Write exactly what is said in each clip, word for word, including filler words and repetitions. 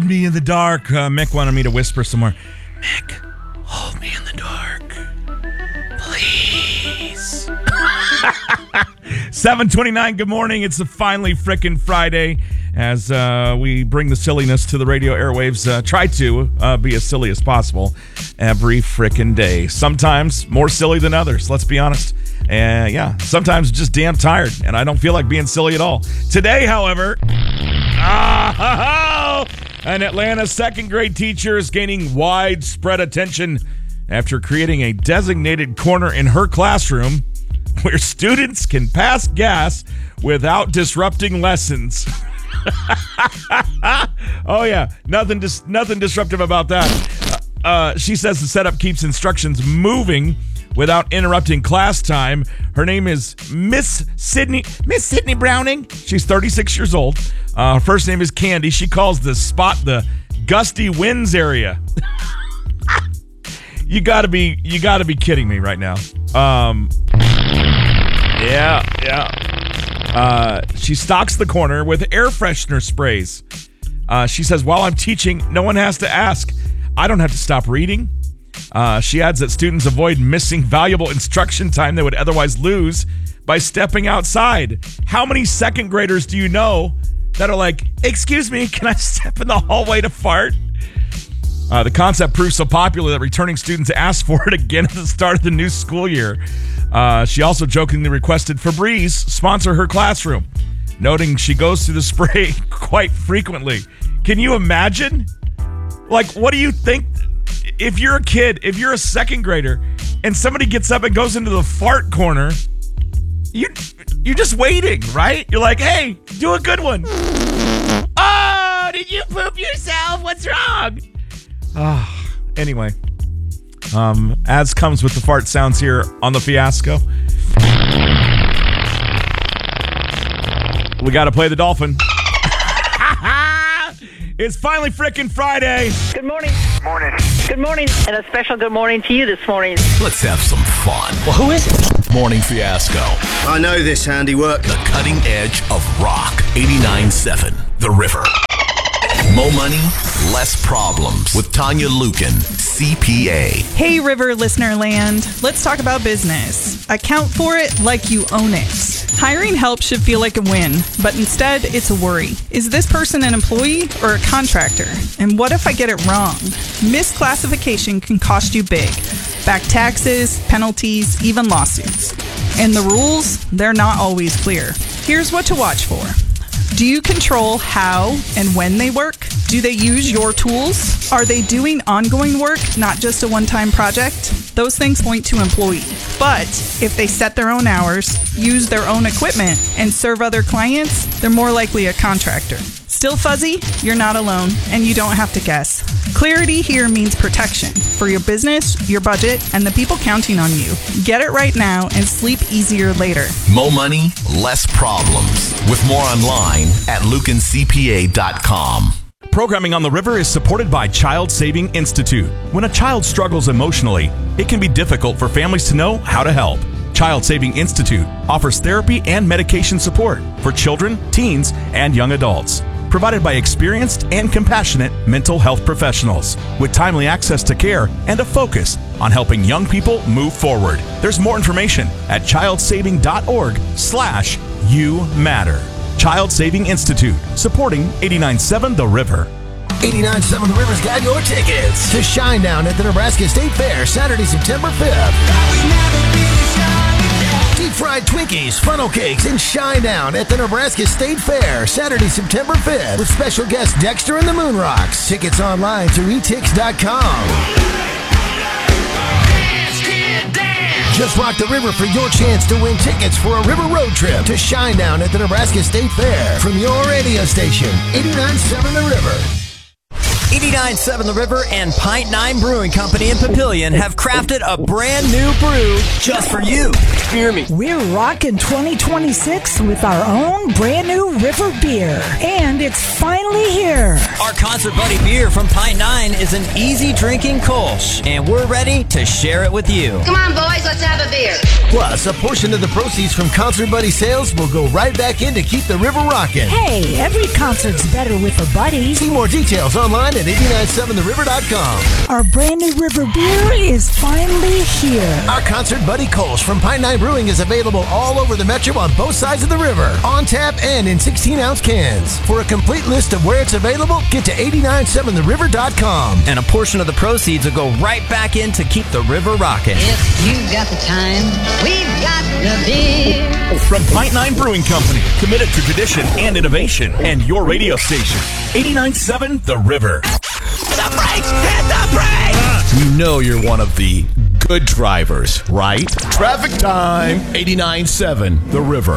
me in the dark. Uh, Mick wanted me to whisper somewhere. Mick, hold me in the dark. Please. seven twenty-nine, good morning. It's a finally frickin' Friday as uh, we bring the silliness to the radio airwaves. Uh, try to uh, be as silly as possible every frickin' day. Sometimes more silly than others, let's be honest. And uh, yeah, sometimes just damn tired, and I don't feel like being silly at all. Today, however, ah, an Atlanta second grade teacher is gaining widespread attention after creating a designated corner in her classroom where students can pass gas without disrupting lessons. Oh yeah, nothing dis- nothing disruptive about that. Uh, she says the setup keeps instructions moving without interrupting class time. Her name is Miss Sydney Miss Sydney Browning. She's thirty-six years old. Uh, her first name is Candy. She calls the spot the Gusty Winds area. You gotta be you gotta be kidding me right now. Um, yeah, yeah. Uh, she stocks the corner with air freshener sprays. Uh, she says, while I'm teaching, no one has to ask. I don't have to stop reading. Uh, she adds that students avoid missing valuable instruction time they would otherwise lose by stepping outside. How many second graders do you know that are like, excuse me, can I step in the hallway to fart? Uh, the concept proved so popular that returning students asked for it again at the start of the new school year. Uh, she also jokingly requested Febreze sponsor her classroom, noting she goes through the spray quite frequently. Can you imagine? Like, what do you think? If you're a kid, if you're a second grader, and somebody gets up and goes into the fart corner, you, you're just waiting, right? You're like, hey, do a good one. Oh, did you poop yourself? What's wrong? Ah, oh, anyway. Um, as comes with the fart sounds here on the Fiasco. We got to play the dolphin. It's finally frickin' Friday. Good morning. Morning. Good morning. And a special good morning to you this morning. Let's have some fun. Well, who is it? Morning Fiasco. I know this handiwork. The cutting edge of rock. eighty-nine point seven The River. Mo money, less problems with Tanya Lukin, C P A. Hey, River listener land. Let's talk about business. Account for it like you own it. Hiring help should feel like a win, but instead it's a worry. Is this person an employee or a contractor? And what if I get it wrong? Misclassification can cost you big. Back taxes, penalties, even lawsuits. And the rules, they're not always clear. Here's what to watch for. Do you control how and when they work? Do they use your tools? Are they doing ongoing work, not just a one-time project? Those things point to employee. But if they set their own hours, use their own equipment, and serve other clients, they're more likely a contractor. Still fuzzy? You're not alone, and you don't have to guess. Clarity here means protection for your business, your budget, and the people counting on you. Get it right now and sleep easier later. Mo money, less problems. With more online at lukin c p a dot com. Programming on the River is supported by Child Saving Institute. When a child struggles emotionally, it can be difficult for families to know how to help. Child Saving Institute offers therapy and medication support for children, teens, and young adults, provided by experienced and compassionate mental health professionals with timely access to care and a focus on helping young people move forward. There's more information at childsaving.org slash you matter. Child Saving Institute, supporting eighty-nine point seven The River. eighty-nine point seven The River's got your tickets to Shinedown at the Nebraska State Fair, Saturday, September fifth. Deep fried Twinkies, funnel cakes, and Shinedown at the Nebraska State Fair, Saturday, September fifth, with special guest Dexter and the Moonrocks. Tickets online to retix dot com. Just rock the river for your chance to win tickets for a river road trip to Shinedown at the Nebraska State Fair from your radio station, eighty-nine point seven The River. eighty-nine point seven The River and Pint Nine Brewing Company in Papillion have crafted a brand new brew just for you. Hear me. We're rocking twenty twenty-six with our own brand new River beer. And it's finally here. Our Concert Buddy beer from Pint Nine is an easy drinking Kolsch, and we're ready to share it with you. Come on, boys, let's have a beer. Plus, a portion of the proceeds from Concert Buddy sales will go right back in to keep the river rocking. Hey, every concert's better with a buddy. See more details online at eight nine seven the river dot com. Our brand new river beer is finally here. Our Concert Buddy Kolsch from Pine Nine Brewing is available all over the metro on both sides of the river, on tap and in sixteen ounce cans. For a complete list of where it's available, get to eight nine seven the river dot com. And a portion of the proceeds will go right back in to keep the river rocking. If you've got the time, we've got the beer. From Pint Nine Brewing Company, committed to tradition and innovation, and your radio station, eighty-nine point seven The River. The brakes! Hit the brakes! You know you're one of the good drivers, right? Traffic time, eighty-nine point seven The River.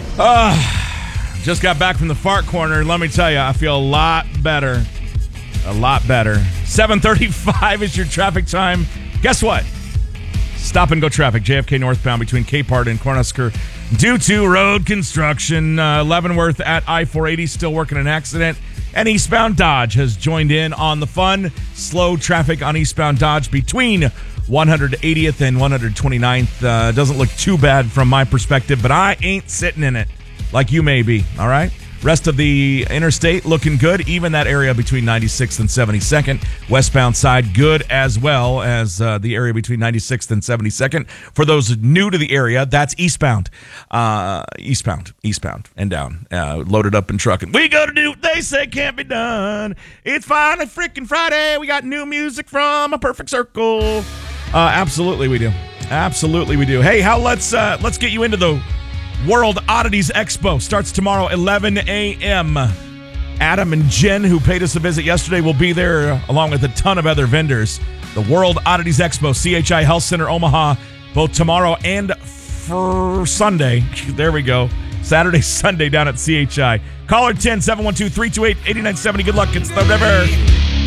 Uh, just got back from the fart corner. Let me tell you, I feel a lot better. A lot better. seven thirty-five is your traffic time. Guess what? Stop and go traffic. J F K northbound between Capehart and Cornhusker due to road construction. Uh, Leavenworth at I four eighty still working an accident. And eastbound Dodge has joined in on the fun. Slow traffic on eastbound Dodge between one hundred eightieth and one hundred twenty-ninth. Uh, doesn't look too bad from my perspective, but I ain't sitting in it like you may be, all right? Rest of the interstate looking good. Even that area between ninety-sixth and seventy-second. Westbound side good as well as uh, the area between ninety-sixth and seventy-second. For those new to the area, that's eastbound. Uh, eastbound, eastbound, and down. Uh, loaded up and trucking. We go to do what they say can't be done. It's finally freaking Friday. We got new music from A Perfect Circle. Uh, absolutely we do. Absolutely we do. Hey, how let's uh, let's get you into the World Oddities Expo. Starts tomorrow, eleven a.m. Adam and Jen, who paid us a visit yesterday, will be there uh, along with a ton of other vendors. The World Oddities Expo, C H I Health Center, Omaha, both tomorrow and for Sunday. There we go. Saturday, Sunday down at C H I. Caller ten, seven one two, three two eight, eight nine seven zero. Good luck. It's The River.